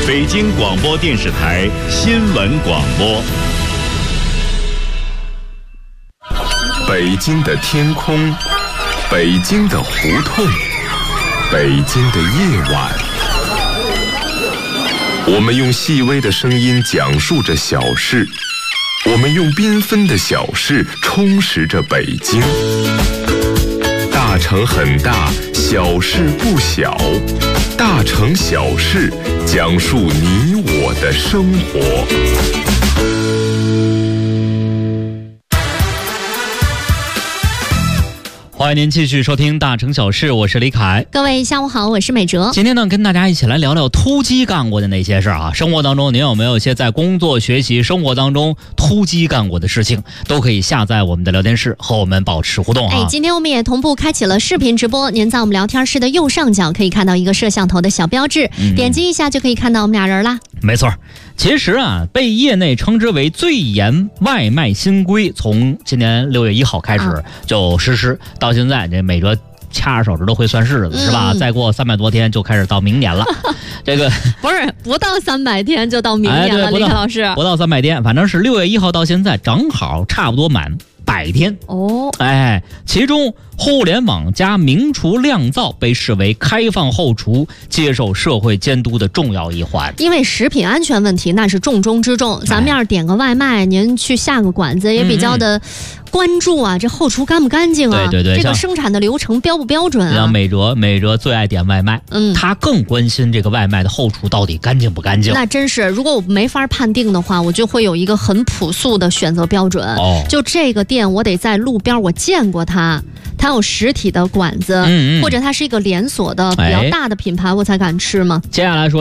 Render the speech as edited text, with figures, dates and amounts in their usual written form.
北京广播电视台新闻广播。 北京的天空，北京的胡同，北京的夜晚，我们用细微的声音讲述着小事，我们用缤纷的小事充实着北京。大城很大，小事不小，大城小事讲述你我的生活。 欢迎您继续收听大城小事，我是李凯。 各位下午好，我是美哲。 今天呢，跟大家一起来聊聊突击干过的那些事儿啊。生活当中您有没有一些在工作、学习、生活当中突击干过的事情，都可以下载我们的聊天室和我们保持互动啊。 今天我们也同步开启了视频直播，您在我们聊天室的右上角可以看到一个摄像头的小标志，点击一下就可以看到我们俩人啦。 没错，其实啊，被业内称之为最严外卖新规，从今年6月1号开始就实施，到现在这每个掐着手指都会算日子，是吧？再过300多天就开始到明年了。这个不到300天就到明年了，李凯老师。 不到300天，反正是6月1号到现在，正好差不多满100天哦。 其中互联网加明厨亮灶被视为开放后厨接受社会监督的重要一环。 因为食品安全问题那是重中之重，咱们要是点个外卖，您去下个馆子也比较的关注啊，这后厨干不干净啊？ 对， 这个生产的流程标不标准啊？ 像美哲最爱点外卖，他更关心这个外卖的后厨到底干净不干净。 那真是，如果我没法判定的话，我就会有一个很朴素的选择标准。就这个店，我得在路边我见过它有实体的馆子，或者它是一个连锁的比较大的品牌，我才敢吃吗？ 接下来说